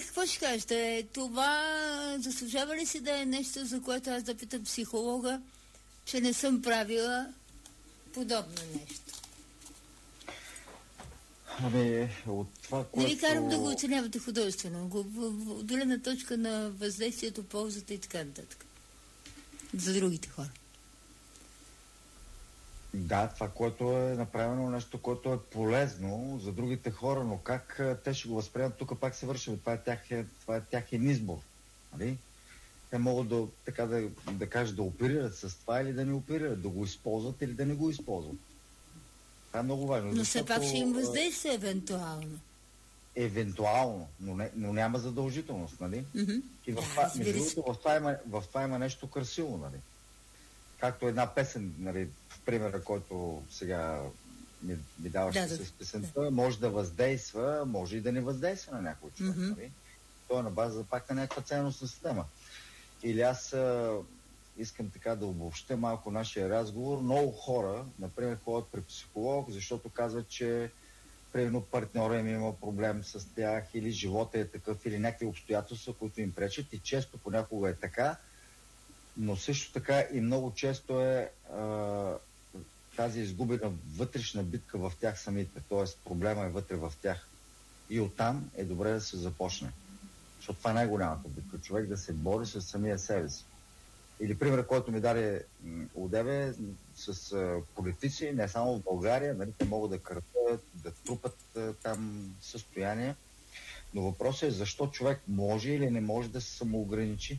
какво ще кажете? Това заслужава ли си да е нещо, за което аз да питам психолога, че не съм правила подобно нещо? От това, което... Не ви карам да го оценявате художествено, от гледна точка на въздействието, ползата и така нататък. За другите хора. Да, това, което е направено, нещо, което е полезно за другите хора, но как те ще го възприемат, тук пак се върши. Това е тяхен избор. Нали? Те могат да кажат да оперират с това или да не оперират, да го използват или да не го използват. Това е много важно. Но все пак ще им въздейства евентуално. Евентуално, но няма задължителност, нали? Mm-hmm. И в това има нещо красиво, нали? Както една песен, нали, в примера, който сега ми даваш с песента, може да въздейства, може и да не въздейства на някой човек, нали? Това е на база пак на някаква ценностна система. Или аз искам така да обобщя малко нашия разговор. Много хора, например, ходят при психолог, защото казват, че примерно партньора им има проблем с тях, или живота е такъв, или някакви обстоятелства, които им пречат, и често понякога е така, но също така и много често е тази изгубена вътрешна битка в тях самите, т.е. проблема е вътре в тях. И оттам е добре да се започне. Защото това е най-голямата битка. Човек да се бори с самия себе си. Или пример, който ми даде одеве с политици, не само в България, нали, те могат да кърпят, да трупат там състояние. Но въпросът е защо човек може или не може да се самоограничи.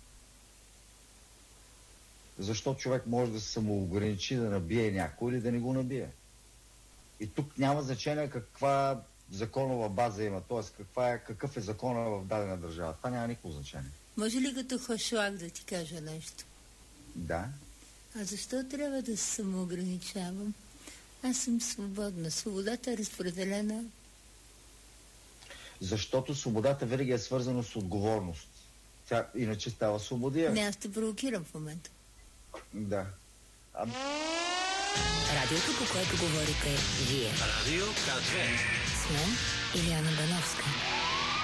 Защо човек може да се самоограничи да набие някой или да не го набие. И тук няма значение каква законова база има, т.е. какъв е закона в дадена държава. Това няма никакво значение. Може ли като хашлак да ти кажа нещо? Да. А защо трябва да се самоограничавам? Аз съм свободна. Свободата е разпределена. Защото свободата винаги е свързана с отговорност. Тя иначе става свободия. Не, аз те провокирам в момента. Да. Радиото, по което говорите вие. Радио К2. С мен Илияна Бановска.